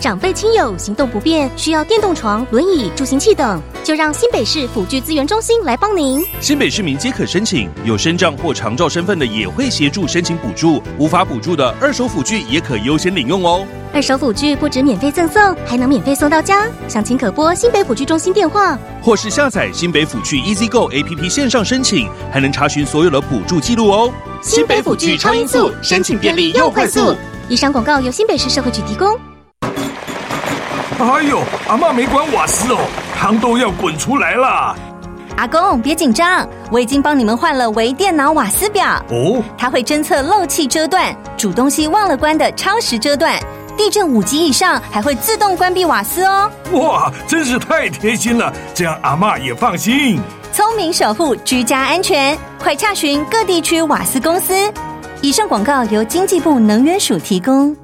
长辈亲友行动不便，需要电动床、轮椅、助行器等，就让新北市辅具资源中心来帮您。 新北市民皆可申请，有身障或长照身份的也会协助申请补助，无法补助的二手辅具也可优先领用哦。 二手辅具不止免费赠送，还能免费送到家。详情可拨新北辅具中心电话， 或是下载新北辅具 EasyGo APP 线上申请，还能查询所有的补助记录哦。 新北辅具超音速，申请便利又快速。以上广告由新北市社会局提供。 哎呦，阿嬷没关瓦斯哦，汤都要滚出来了。 阿公别紧张，我已经帮你们换了微电脑瓦斯表哦， 它会侦测漏气遮断、煮东西忘了关的超时遮断，地震5级以上还会自动关闭瓦斯哦。 哇，真是太贴心了，这样阿嬷也放心。 聪明守护居家安全，快洽询各地区瓦斯公司。以上广告由经济部能源署提供。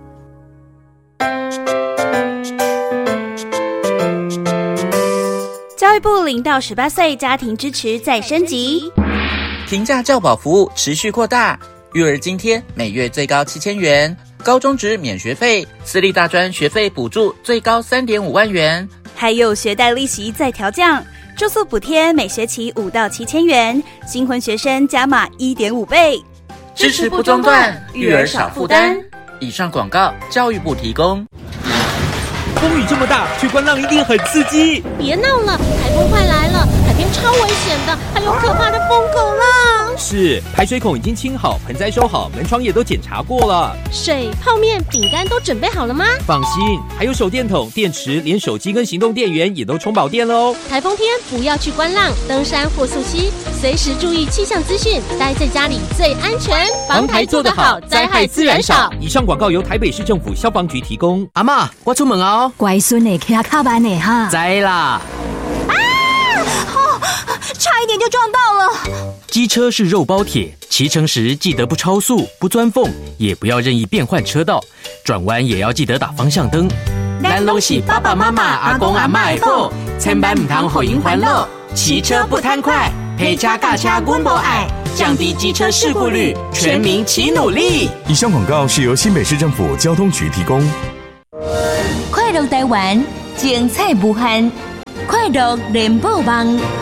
教育部0到18岁家庭支持再升级， 平价教保服务持续扩大，育儿津贴每月最高7000元，高中职免学费，私立大专学费补助最高3.5万元， 还有学贷利息再调降，住宿补贴每学期5到7000元，新婚学生加码1.5倍， 支持不中断，育儿少负担。以上广告教育部提供。 风雨这么大，去观浪一定很刺激。 别闹了，台风快来了，海边超危险的，还有可怕的疯狗浪。 是，排水孔已经清好，盆栽收好，门窗也都检查过了。 水、泡面、饼干都准备好了吗？ 放心，还有手电筒、电池，连手机跟行动电源也都充饱电了哦。 台风天不要去观浪、登山或溯溪，随时注意气象资讯，待在家里最安全。 防台做得好，灾害自然少。以上广告由台北市政府消防局提供。 阿嬷，我出门哦。 乖孙的骑卡班的哈， 知啦。 差一点就撞到了。 机车是肉包铁，骑乘时记得不超速、不钻缝，也不要任意变换车道，转弯也要记得打方向灯。咱都是爸爸妈妈、阿公阿嬷的宝，千万唔通互因烦恼。骑车不贪快，陪车驾车阮无爱，降低机车事故率，全民齐努力。 以上广告是由新北市政府交通局提供。 快乐台湾，精彩无限，快乐联播网。